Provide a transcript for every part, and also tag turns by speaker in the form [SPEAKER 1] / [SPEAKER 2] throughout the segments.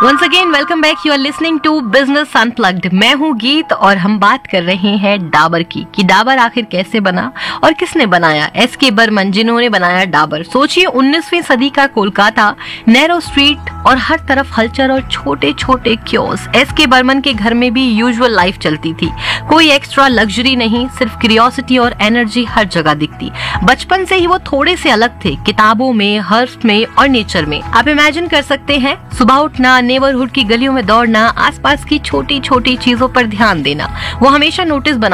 [SPEAKER 1] Once again welcome back, you are listening to business unplugged. मैं हूँ गीत और हम बात कर रहे हैं डाबर की कि डाबर आखिर कैसे बना और किसने बनाया। एस.के. बर्मन, जिन्होंने बनाया डाबर। सोचिए 19वीं सदी का कोलकाता, नैरो स्ट्रीट और हर तरफ हलचल और छोटे छोटे कियोस्क। एस.के. बर्मन के घर में भी यूजुअल लाइफ चलती थी, कोई एक्स्ट्रा लग्जरी नहीं, सिर्फ क्यूरियोसिटी और एनर्जी हर जगह दिखती। बचपन से ही वो थोड़े से अलग थे, किताबों में, हर्फ में और नेचर में। आप इमेजिन कर सकते हैं, सुबह उठना, नेबरहुड की गलियों में दौड़ना, आसपास की छोटी छोटी चीजों पर ध्यान देना। वो हमेशा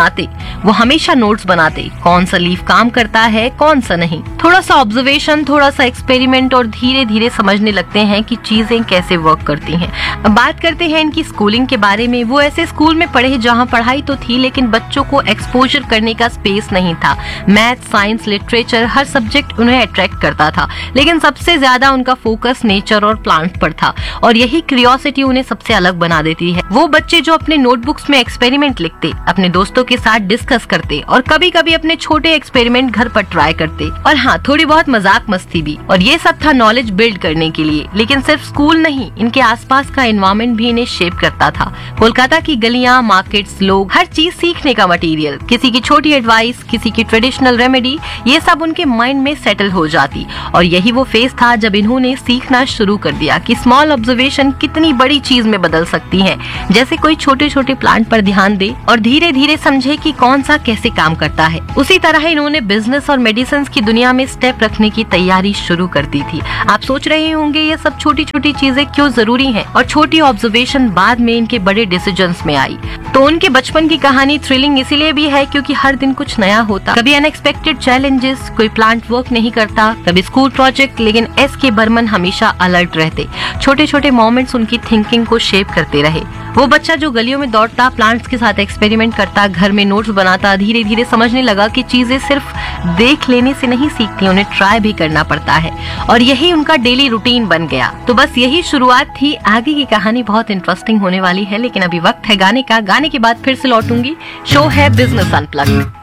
[SPEAKER 1] नोट्स बनाते, कौन सा लीफ काम करता है, कौन सा नहीं। थोड़ा सा ऑब्जर्वेशन, थोड़ा सा एक्सपेरिमेंट और धीरे धीरे समझने लगते हैं कि चीजें कैसे वर्क करती हैं। अब बात करते हैं इनकी स्कूलिंग के बारे में। वो ऐसे स्कूल में पढ़े जहाँ पढ़ाई तो थी, लेकिन बच्चों को एक्सपोजर करने का स्पेस नहीं था। मैथ, साइंस, लिटरेचर, हर सब्जेक्ट उन्हें अट्रैक्ट करता था, लेकिन सबसे ज्यादा उनका फोकस नेचर और प्लांट पर था। और यही क्यूरियोसिटी उन्हें सबसे अलग बना देती है। वो बच्चे जो अपने नोटबुक्स में एक्सपेरिमेंट लिखते, अपने दोस्तों के साथ डिस्कस करते और कभी कभी अपने छोटे एक्सपेरिमेंट घर पर ट्राई करते, और हाँ, थोड़ी बहुत मजाक मस्ती भी। और ये सब था नॉलेज बिल्ड करने के लिए। लेकिन सिर्फ स्कूल नहीं, इनके आसपास का एनवायरनमेंट भी इन्हें शेप करता था। कोलकाता की गलियां, मार्केट्स, लोग, हर चीज सीखने का मटेरियल। किसी की छोटी एडवाइस, किसी की ट्रेडिशनल रेमेडी, ये सब उनके माइंड में सेटल हो जाती। और यही वो फेज था जब इन्होंने सीखना शुरू कर दिया कि स्मॉल ऑब्जर्वेशन कितनी बड़ी चीज में बदल सकती है। जैसे कोई छोटे छोटे प्लांट पर ध्यान दे और धीरे धीरे समझे कि कौन सा कैसे काम करता है। उसी तरह इन्होंने बिजनेस और मेडिसिन की दुनिया में स्टेप रखने की तैयारी शुरू कर दी थी। आप सोच रहे होंगे ये सब छोटी छोटी चीजें क्यों जरूरी हैं, और छोटी ऑब्जर्वेशन बाद में इनके बड़े डिसीजंस में आई। तो उनके बचपन की कहानी थ्रिलिंग इसीलिए भी है क्योंकि हर दिन कुछ नया होता। कभी अनएक्सपेक्टेड चैलेंजेस, कोई प्लांट वर्क नहीं करता, कभी स्कूल प्रोजेक्ट, लेकिन एस.के. बर्मन हमेशा अलर्ट रहते। छोटे छोटे मोमेंट्स उनकी थिंकिंग को शेप करते रहे। वो बच्चा जो गलियों में दौड़ता, प्लांट्स के साथ एक्सपेरिमेंट करता, घर में नोट्स बनाता, धीरे धीरे समझने लगा कि चीजें सिर्फ देख लेने से नहीं सीखती, उन्हें ट्राई भी करना पड़ता है। और यही उनका डेली रूटीन बन गया। तो बस यही शुरुआत थी, आगे की कहानी बहुत इंटरेस्टिंग होने वाली है। लेकिन अभी वक्त है गाने का। गाने के बाद फिर से लौटूंगी। शो है बिजनेस अनप्लग्ड।